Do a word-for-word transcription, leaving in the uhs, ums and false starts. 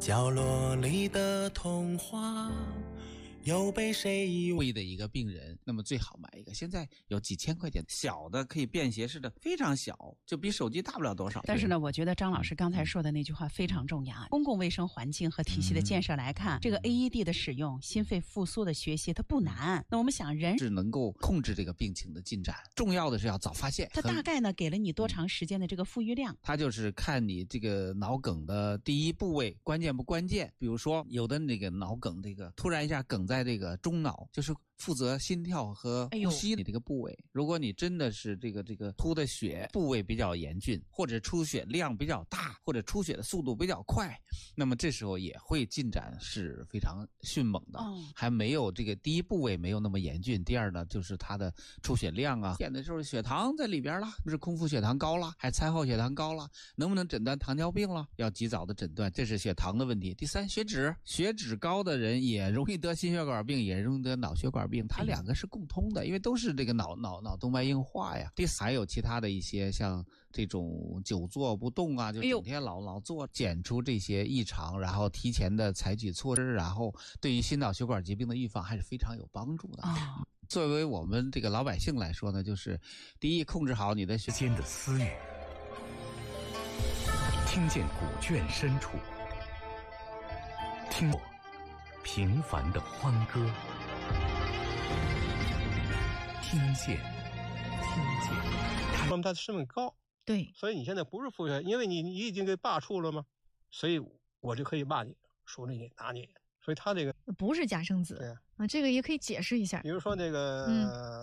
角落里的童话又被谁遗忘的一个病人，那么最好买一个，现在有几千块钱小的可以便携式的，非常小，就比手机大不了多少。 但是呢，我觉得张老师刚才说的那句话非常重要。嗯、公共卫生环境和体系的建设来看，嗯、这个 A E D 的使用，心肺复苏的学习它不难。那我们想人是能够控制这个病情的进展，重要的是要早发现。 它大概呢给了你多长时间的这个复育量？ 它就是看你这个脑梗的第一部位关键不关键。比如说有的那个脑梗，这个突然一下梗在这个中脑。就是负责心跳和呼吸的这个部位、哎、如果你真的是这个这个出的血部位比较严峻，或者出血量比较大，或者出血的速度比较快，那么这时候也会进展是非常迅猛的、哦、还没有这个第一部位没有那么严峻。第二呢，就是它的出血量啊，现在就是血糖在里边了，不是空腹血糖高了，还餐后血糖高了，能不能诊断糖尿病了，要及早的诊断，这是血糖的问题。第三，血脂血脂高的人也容易得心血管病，也容易得脑血管病，它两个是共通的，因为都是这个脑脑脑动脉硬化呀。第四，还有其他的一些像这种久坐不动啊，就整天老老坐，检出这些异常，然后提前的采取措施，然后对于心脑血管疾病的预防还是非常有帮助的。哦、作为我们这个老百姓来说呢，就是第一，控制好你的之间的私语，听见古卷深处，听我平凡的欢歌，听见，听见。 那么它的成本高， 对， 所以你现在不是复学，因为你你已经给罢黜了吗？所以我就可以骂你、说你、打你。所以他这个不是假生子， 对啊， 啊，这个也可以解释一下。 比如说这个。嗯